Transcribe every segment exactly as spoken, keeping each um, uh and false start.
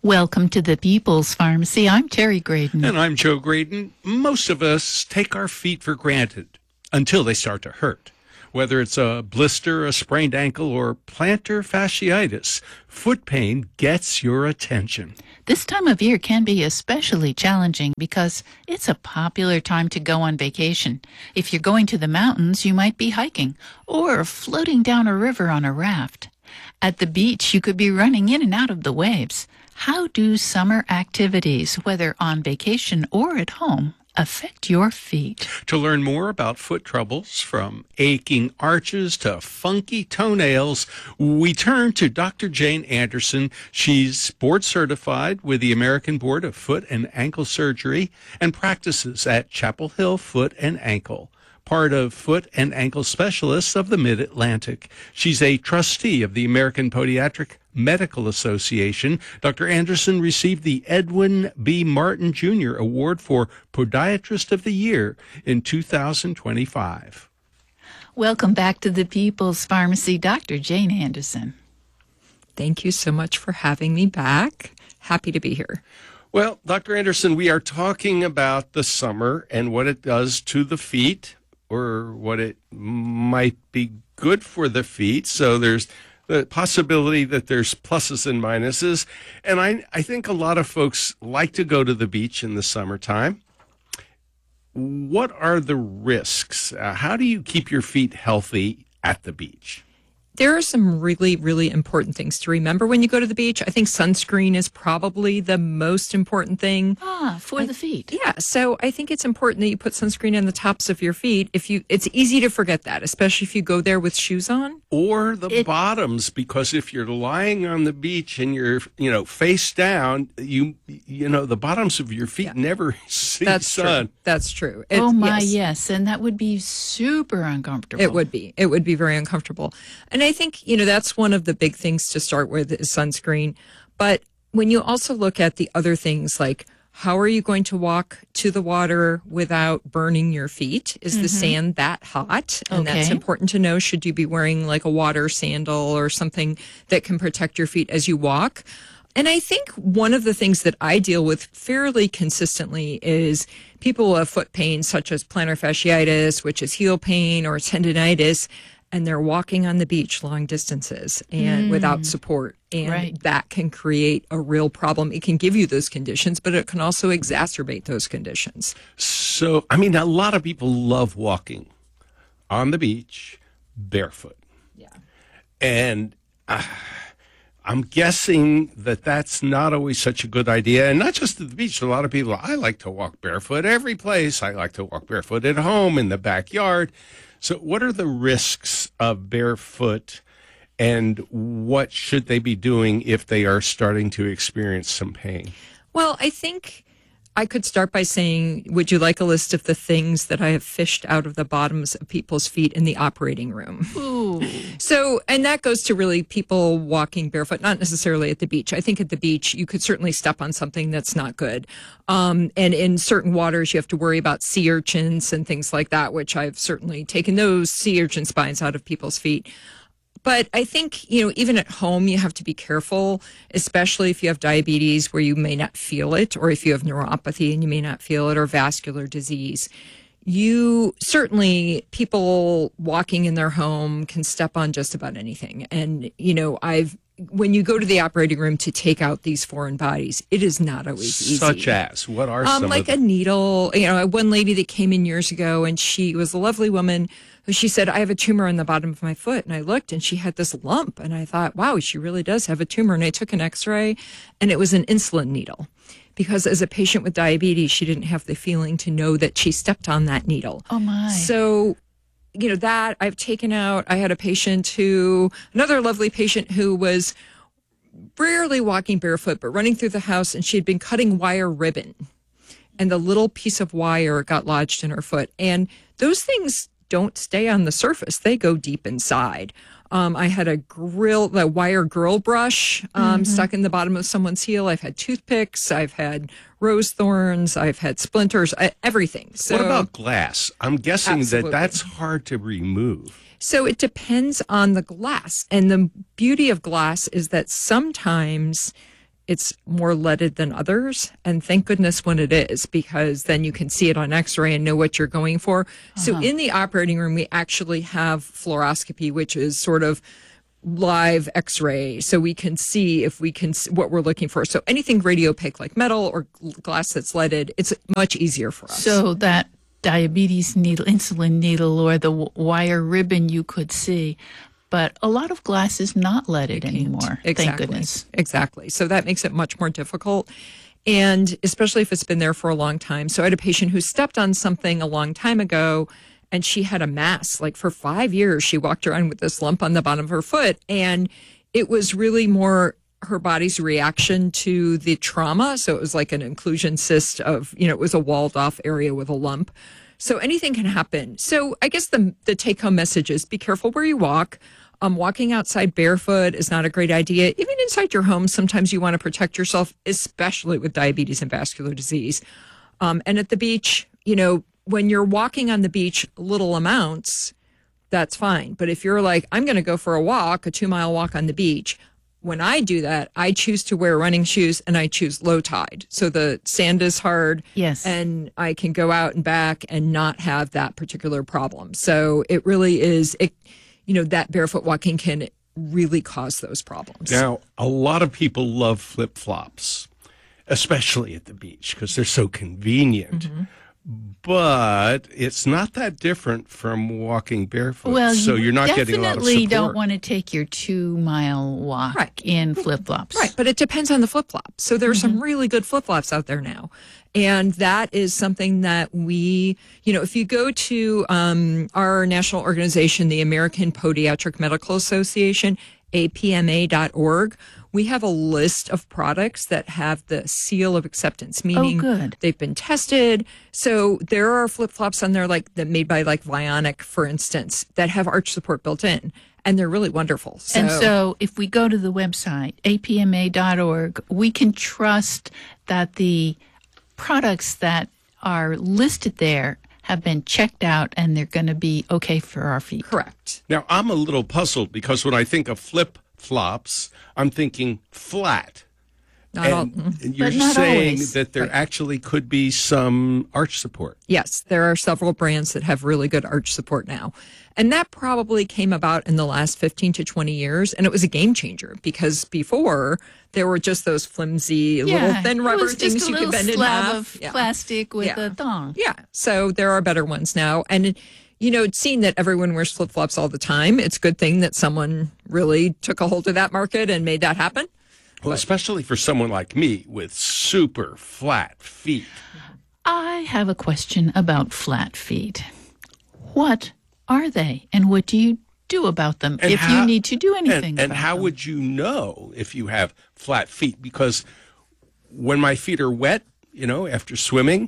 Welcome to the People's Pharmacy. I'm Terry Graydon. And I'm Joe Graydon. Most of us take our feet for granted until they start to hurt. Whether it's a blister, a sprained ankle, or plantar fasciitis, foot pain gets your attention. This time of year can be especially challenging because it's a popular time to go on vacation. If you're going to the mountains, you might be hiking or floating down a river on a raft. At the beach, you could be running in and out of the waves. How do summer activities, whether on vacation or at home, affect your feet? To learn more about foot troubles, from aching arches to funky toenails, we turn to Doctor Jane Anderson. She's board certified with the American Board of Foot and Ankle Surgery and practices at Chapel Hill Foot and Ankle, part of Foot and Ankle Specialists of the Mid-Atlantic. She's a trustee of the American Podiatric Medical Association. Doctor Anderson received the Edwin B. Martin Junior Award for Podiatrist of the Year in two thousand twenty-five. Welcome back to the People's Pharmacy, Doctor Jane Anderson. Thank you so much for having me back. Happy to be here. Well, Doctor Anderson, we are talking about the summer and what it does to the feet, or what it might be good for the feet. So there's the possibility that there's pluses and minuses. And I, I think a lot of folks like to go to the beach in the summertime. What are the risks? Uh, how do you keep your feet healthy at the beach? There are some really, really important things to remember when you go to the beach. I think sunscreen is probably the most important thing. Ah, for I, the feet. Yeah, so I think it's important that you put sunscreen on the tops of your feet. If you, it's easy to forget that, especially if you go there with shoes on. Or the It- bottoms, because if you're lying on the beach and you're, you know, face down, you, you know, the bottoms of your feet Yeah. never see That's sun. true. That's true. Oh, It's- my, yes. yes. And that would be super uncomfortable. It would be. It would be very uncomfortable. And I think, you know, that's one of the big things to start with is sunscreen. But when you also look at the other things, like how are you going to walk to the water without burning your feet? Is the sand that hot? And that's Okay. important to know. Should you be wearing like a water sandal or something that can protect your feet as you walk? And I think one of the things that I deal with fairly consistently is people who have foot pain, such as plantar fasciitis, which is heel pain, or tendinitis, and they're walking on the beach long distances and without support. And Right. that can create a real problem. It can give you those conditions, but it can also exacerbate those conditions. So, I mean, a lot of people love walking on the beach barefoot. Yeah. And uh, I'm guessing that that's not always such a good idea. And not just at the beach. A lot of people, I like to walk barefoot every place. I like to walk barefoot at home, in the backyard. So what are the risks of barefoot, and what should they be doing if they are starting to experience some pain? Well, I think I could start by saying, would you like a list of the things that I have fished out of the bottoms of people's feet in the operating room? Ooh. So, and that goes to really people walking barefoot, not necessarily at the beach. I think at the beach, you could certainly step on something that's not good. Um, and in certain waters, you have to worry about sea urchins and things like that, which I've certainly taken those sea urchin spines out of people's feet. But I think, you know, even at home, you have to be careful, especially if you have diabetes where you may not feel it, or if you have neuropathy and you may not feel it, or vascular disease. You certainly, people walking in their home can step on just about anything. And, you know, I've, when you go to the operating room to take out these foreign bodies, it is not always easy. Such as, what are Um, some like of them? a needle. You know, one lady that came in years ago, and she was a lovely woman. She said, I have a tumor on the bottom of my foot. And I looked, and she had this lump. And I thought, wow, she really does have a tumor. And I took an x-ray, and it was an insulin needle. Because as a patient with diabetes, she didn't have the feeling to know that she stepped on that needle. Oh, my. So, you know, that I've taken out. I had a patient who, another lovely patient who was rarely walking barefoot, but running through the house, and she had been cutting wire ribbon. And the little piece of wire got lodged in her foot. And those things don't stay on the surface. They go deep inside. Um, I had a grill, the wire grill brush um, mm-hmm. stuck in the bottom of someone's heel. I've had toothpicks. I've had rose thorns. I've had splinters, I, everything. So, what about glass? I'm guessing Absolutely. that that's hard to remove. So it depends on the glass. And the beauty of glass is that sometimes it's more leaded than others. And thank goodness when it is, because then you can see it on x-ray and know what you're going for. Uh-huh. So in the operating room, we actually have fluoroscopy, which is sort of live x-ray. So we can see if we can, what we're looking for. So anything radiopaque like metal or glass that's leaded, it's much easier for us. So that diabetes needle, insulin needle, or the w- wire ribbon you could see. But a lot of glass is not leaded anymore. Exactly. Thank goodness. Exactly. So that makes it much more difficult. And especially if it's been there for a long time. So I had a patient who stepped on something a long time ago and she had a mass. Like for five years, she walked around with this lump on the bottom of her foot. And it was really more her body's reaction to the trauma. So it was like an inclusion cyst of, you know, it was a walled off area with a lump. So anything can happen. So I guess the the take home message is be careful where you walk. Um, walking outside barefoot is not a great idea. Even inside your home, sometimes you want to protect yourself, especially with diabetes and vascular disease. Um, and at the beach, you know, when you're walking on the beach, little amounts, that's fine. But if you're like, I'm going to go for a walk, a two mile walk on the beach, when I do that, I choose to wear running shoes and I choose low tide. So the sand is hard. Yes. And I can go out and back and not have that particular problem. So it really is, it, you know, that barefoot walking can really cause those problems. Now, a lot of people love flip-flops, especially at the beach, because they're so convenient. Mm-hmm. But it's not that different from walking barefoot. Well, so you you're not getting a lot of support. definitely don't want to take your two-mile walk Right. in flip-flops. Right, but it depends on the flip-flop. So there are mm-hmm. some really good flip-flops out there now. And that is something that we, you know, if you go to um, our national organization, the American Podiatric Medical Association, A P M A dot org, we have a list of products that have the seal of acceptance, meaning oh, good. they've been tested. So there are flip-flops on there like that made by like Vionic, for instance, that have arch support built in. And they're really wonderful. So, and so if we go to the website, A P M A dot org, we can trust that the products that are listed there have been checked out and they're going to be okay for our feet. Correct. Now, I'm a little puzzled because when I think of flip-flops, I'm thinking flat. Not and, all, and you're But not saying always. that there Right. actually could be some arch support. Yes, there are several brands that have really good arch support now. And that probably came about in the last fifteen to twenty years. And it was a game changer because before there were just those flimsy little thin rubber it was things just a you little could bend in slab half. of Yeah. plastic with Yeah. a thong. Yeah. So there are better ones now. And, you know, seeing that everyone wears flip flops all the time, it's a good thing that someone really took a hold of that market and made that happen. Well, especially for someone like me with super flat feet. I have a question about flat feet. What are they and what do you do about them And if how- you need to do anything And, and about how them? would you know if you have flat feet? Because when my feet are wet, you know, after swimming,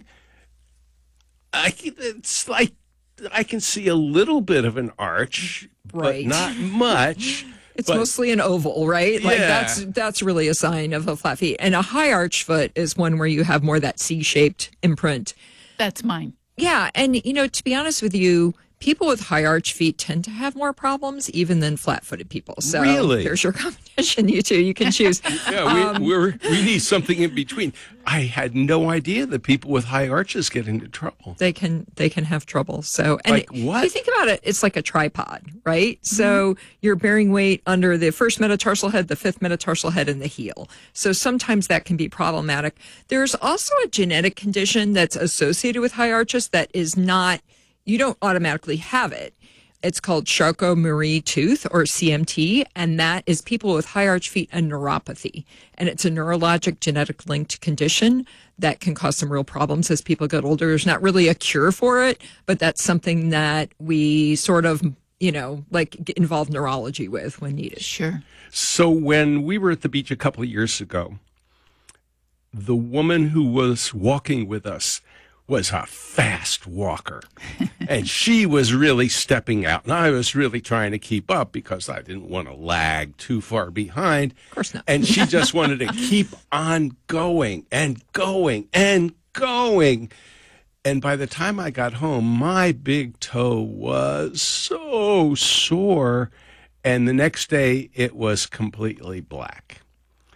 I can, it's like I can see a little bit of an arch, Right. but not much. It's But- mostly an oval, right? Like Yeah. that's that's really a sign of a flat feet. And a high arch foot is one where you have more that C-shaped imprint. That's mine. Yeah, and you know, to be honest with you, people with high arch feet tend to have more problems even than flat-footed people. So Really? there's your competition, you two. You can choose. Yeah, we we're, we need something in between. I had no idea that people with high arches get into trouble. They can they can have trouble. So and Like what? if you think about it, it's like a tripod, right? So you're bearing weight under the first metatarsal head, the fifth metatarsal head, and the heel. So sometimes that can be problematic. There's also a genetic condition that's associated with high arches that is not, you don't automatically have it. It's called Charcot-Marie tooth, or C M T, and that is people with high arch feet and neuropathy. And it's a neurologic genetic linked condition that can cause some real problems as people get older. There's not really a cure for it, but that's something that we sort of, you know, like get involve neurology with when needed. Sure. So when we were at the beach a couple of years ago, the woman who was walking with us was a fast walker. And she was really stepping out. And I was really trying to keep up because I didn't want to lag too far behind. Of course not. And she just wanted to keep on going and going and going. And by the time I got home, my big toe was so sore. And the next day, it was completely black.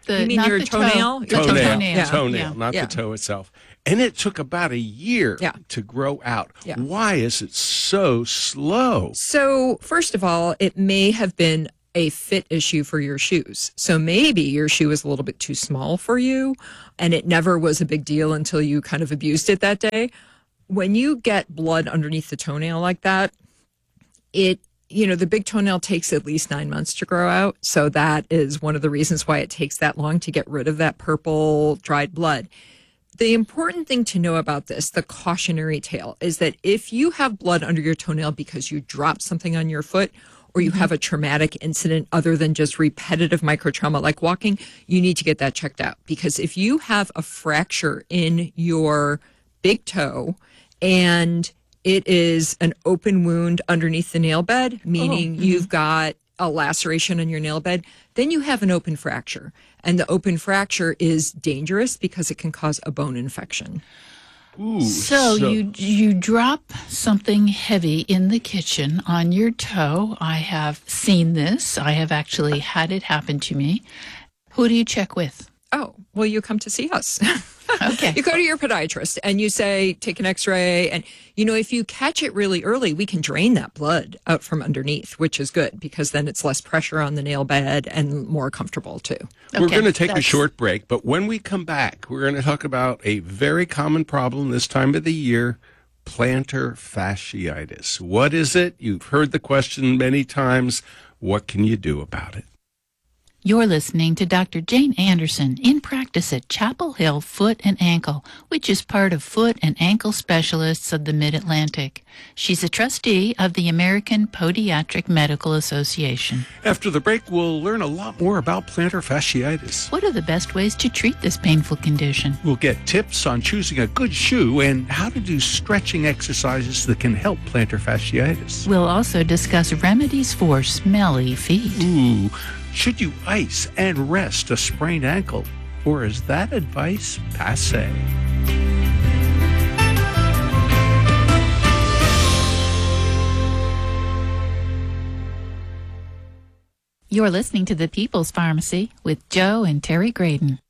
the You mean not your the toenail? toe. Your The toenail, toenail. Yeah. toenail, Yeah. not Yeah. the toe itself. And it took about a year Yeah. to grow out. Yeah. Why is it so slow? So, first of all, it may have been a fit issue for your shoes. So maybe your shoe is a little bit too small for you, and it never was a big deal until you kind of abused it that day. When you get blood underneath the toenail like that, it, you know, the big toenail takes at least nine months to grow out. So that is one of the reasons why it takes that long to get rid of that purple dried blood. The important thing to know about this, the cautionary tale, is that if you have blood under your toenail because you dropped something on your foot or you have a traumatic incident other than just repetitive microtrauma like walking, you need to get that checked out. Because if you have a fracture in your big toe and it is an open wound underneath the nail bed, meaning you've got a laceration on your nail bed, then you have an open fracture. And the open fracture is dangerous because it can cause a bone infection. Ooh, So, you you drop something heavy in the kitchen on your toe. I have seen this. I have actually had it happen to me. Who do you check with? Oh, well, you come to see us. Okay. You go to your podiatrist and you say, take an x-ray. And, you know, if you catch it really early, we can drain that blood out from underneath, which is good because then it's less pressure on the nail bed and more comfortable too. We're Okay, going to take a that's- short break, but when we come back, we're going to talk about a very common problem this time of the year, plantar fasciitis. What is it? You've heard the question many times. What can you do about it? You're listening to Doctor Jane Anderson in practice at Chapel Hill Foot and Ankle, which is part of Foot and Ankle Specialists of the Mid-Atlantic. She's a trustee of the American Podiatric Medical Association. After the break, we'll learn a lot more about plantar fasciitis. What are the best ways to treat this painful condition? We'll get tips on choosing a good shoe and how to do stretching exercises that can help plantar fasciitis. We'll also discuss remedies for smelly feet. Ooh, should you ice and rest a sprained ankle, or is that advice passé? You're listening to the People's Pharmacy with Joe and Terry Graydon.